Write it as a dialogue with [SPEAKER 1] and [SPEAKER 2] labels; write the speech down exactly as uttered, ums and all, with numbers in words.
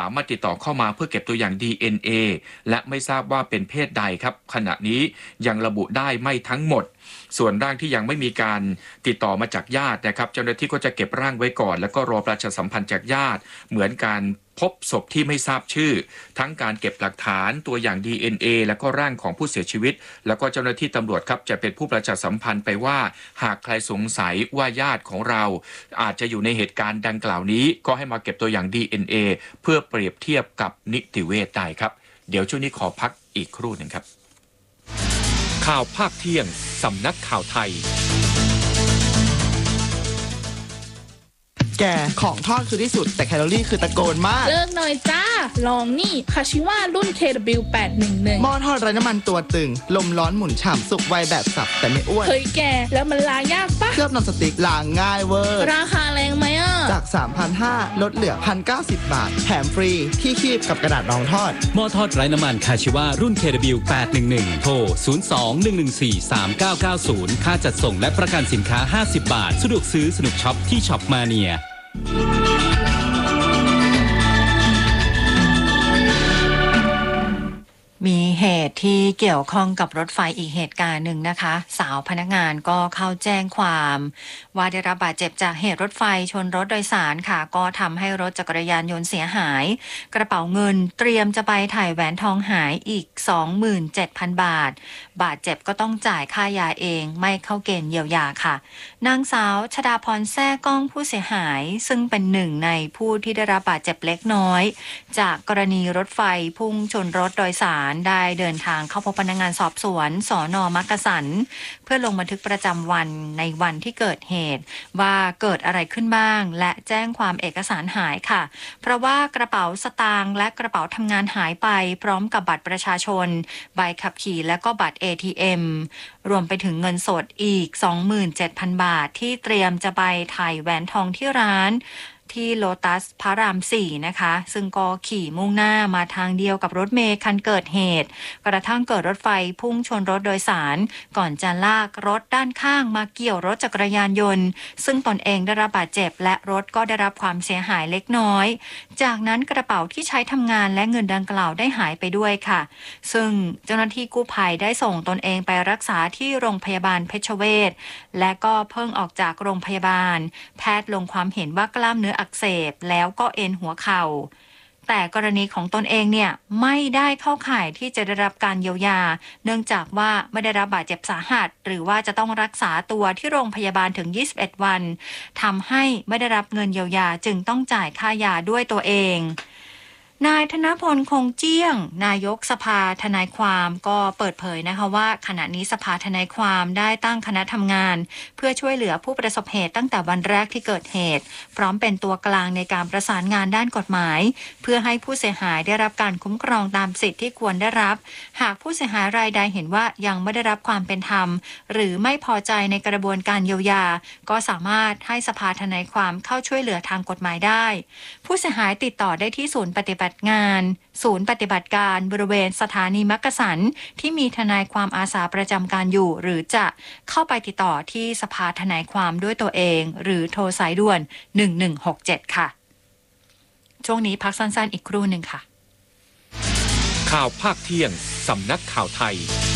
[SPEAKER 1] ามารถติดต่อเข้ามาเพื่อเก็บตัวอย่าง ดี เอ็น เอ และไม่ทราบว่าเป็นเพศใดครับขณะนี้ยังระบุได้ไม่ทั้งหมดส่วนร่างที่ยังไม่มีการติดต่อมาจากญาตินะครับเจ้าหน้าที่ก็จะเก็บร่างไว้ก่อนแล้วก็รอประชาสัมพันธ์จากญาติเหมือนการพบศพที่ไม่ทราบชื่อทั้งการเก็บหลักฐานตัวอย่าง ดี เอ็น เอ แล้วก็ร่างของผู้เสียชีวิตแล้วก็เจ้าหน้าที่ตำรวจครับจะเป็นผู้ประชาสัมพันธ์ไปว่าหากใครสงสัยว่าญาติของเราอาจจะอยู่ในเหตุการณ์ดังกล่าวนี้ก็ให้มาเก็บตัวอย่าง ดี เอ็น เอ เพื่อเปรียบเทียบกับนิติเวชได้ครับเดี๋ยวช่วงนี้ขอพักอีกครู่หนึ่งครับข่าวภาคเที่ยงสำนักข่าวไทย
[SPEAKER 2] แกของทอดคือที่สุดแต่แคลอรี่คือตะโกนมาก
[SPEAKER 3] เลิกหน่อยจ้าลองนี่คาชิวารุ่น เค ดับเบิลยู แปดหนึ่งหนึ่ง
[SPEAKER 2] หม้อทอดไร้น้ำมันตัวตึงลมร้อนหมุนฉ่ำสุกไวแบบสับแต่ไม่อ้วน
[SPEAKER 3] เฮ้ยแกแล้วมันล้างยากปะ
[SPEAKER 2] เคลือบนอนสติ๊กล้างง่ายเวอร์
[SPEAKER 3] ราคาแรงไหมอ่ะ
[SPEAKER 2] จาก สามพันห้าร้อย ลดเหลือ หนึ่งพันเก้าสิบ บาทแถมฟรีที่คีบกับกระดาษรองทอด
[SPEAKER 4] หม้อทอดไร้น้ำมันคาชิวารุ่น เค ดับเบิลยู แปดหนึ่งหนึ่ง โทร ศูนย์ สอง หนึ่ง หนึ่ง สี่ สาม เก้า เก้า ศูนย์ ค่าจัดส่งและประกันสินค้าห้าสิบบาทสะดวกซื้อสนุกช็อปที่ช็อปมาเนีย
[SPEAKER 5] มีเหตุที่เกี่ยวข้องกับรถไฟอีกเหตุการณ์หนึ่งนะคะสาวพนักงานก็เข้าแจ้งความว่าได้รับบาดเจ็บจากเหตุรถไฟชนรถโดยสารค่ะก็ทำให้รถจักรยานยนต์เสียหายกระเป๋าเงินเตรียมจะไปถ่ายแหวนทองหายอีก สองหมื่นเจ็ดพัน บาทบาดเจ็บก็ต้องจ่ายค่ายาเองไม่เข้าเกณฑ์เยียวยาค่ะนางสาวชฎาพรแซ่ก้องผู้เสียหายซึ่งเป็นหนึ่งในผู้ที่ได้รับบาดเจ็บเล็กน้อยจากกรณีรถไฟพุ่งชนรถโดยสารได้เดินทางเข้าพบพนักงานสอบสวนสน.มักกะสันเพื่อลงบันทึกประจำวันในวันที่เกิดเหตุว่าเกิดอะไรขึ้นบ้างและแจ้งความเอกสารหายค่ะเพราะว่ากระเป๋าสตางค์และกระเป๋าทำงานหายไปพร้อมกับบัตรประชาชนใบขับขี่และก็บัตร เอ ที เอ็ม รวมไปถึงเงินสดอีก สองหมื่นเจ็ดพัน บาทที่เตรียมจะไปถ่ายแหวนทองที่ร้านที่โลตัสพระรามสี่นะคะซึ่งก็ขี่มุ่งหน้ามาทางเดียวกับรถเมล์คันเกิดเหตุกระทั่งเกิดรถไฟพุ่งชนรถโดยสารก่อนจะลากรถด้านข้างมาเกี่ยวรถจักรยานยนต์ซึ่งตนเองได้รับบาดเจ็บและรถก็ได้รับความเสียหายเล็กน้อยจากนั้นกระเป๋าที่ใช้ทำงานและเงินดังกล่าวได้หายไปด้วยค่ะซึ่งเจ้าหน้าที่กู้ภัยได้ส่งตนเองไปรักษาที่โรงพยาบาลเพชรเวชและก็เพิ่งออกจากโรงพยาบาลแพทย์ลงความเห็นว่ากล้ามเนื้ออักเสบแล้วก็เอ็นหัวเข่าแต่กรณีของตนเองเนี่ยไม่ได้เข้าข่ายที่จะได้รับการเยียวยาเนื่องจากว่าไม่ได้รับบาดเจ็บสาหัสหรือว่าจะต้องรักษาตัวที่โรงพยาบาลถึงยี่สิบเอ็ดวันทำให้ไม่ได้รับเงินเยียวยาจึงต้องจ่ายค่ายาด้วยตัวเองนายธนพลคงเจี้ยงนายกสภาทนายความก็เปิดเผยนะคะว่าขณะนี้สภาทนายความได้ตั้งคณะทำงานเพื่อช่วยเหลือผู้ประสบเหตุตั้งแต่วันแรกที่เกิดเหตุพร้อมเป็นตัวกลางในการประสานงานด้านกฎหมายเพื่อให้ผู้เสียหายได้รับการคุ้มครองตามสิทธิที่ควรได้รับหากผู้เสียหายรายใดเห็นว่ายังไม่ได้รับความเป็นธรรมหรือไม่พอใจในกระบวนการเยียวยาก็สามารถให้สภาทนายความเข้าช่วยเหลือทางกฎหมายได้ผู้เสียหายติดต่อได้ที่ศูนย์ปฏิบัติงานศูนย์ปฏิบัติการบริเวณสถานีมักกะสันที่มีทนายความอาสาประจำการอยู่หรือจะเข้าไปติดต่อที่สภาทนายความด้วยตัวเองหรือโทรสายด่วนหนึ่งหนึ่งหกเจ็ดค่ะช่วงนี้พักสั้นๆอีกครู่หนึ่งค่ะ
[SPEAKER 1] ข่าวภาคเที่ยงสำนักข่าวไทย